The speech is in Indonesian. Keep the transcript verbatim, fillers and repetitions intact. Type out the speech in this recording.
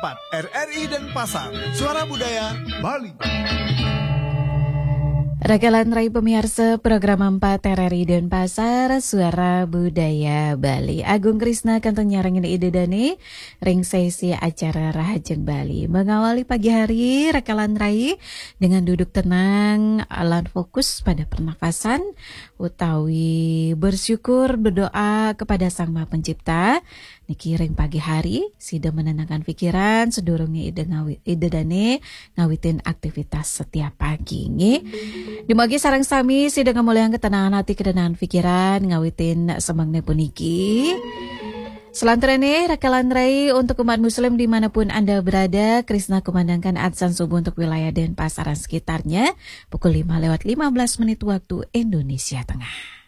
empat R R I Denpasar, Suara Budaya Bali. Rakalan Rai pemirsa program empat R R I Denpasar, Suara Budaya Bali. Agung Krisna kantong nyarangin ide dani ring sesi acara Rahajeng Bali. Mengawali pagi hari Rakalan Rai dengan duduk tenang, alan fokus pada pernafasan, utawi bersyukur berdoa kepada Sang Maha Pencipta. Niki ring pagi hari sida menenangkan pikiran sedurunge ide ngawi ide dane ngawitin aktivitas setiap pagi nggih. Dimagi sareng sami sida ngamulian ketenangan hati ketenangan pikiran ngawitin semangne puniki. Selanjutnya Rakalan Rai untuk umat muslim dimanapun Anda berada, Krisna kumandangkan adzan subuh untuk wilayah Denpasar dan sekitarnya pukul lima lewat lima belas menit waktu Indonesia Tengah.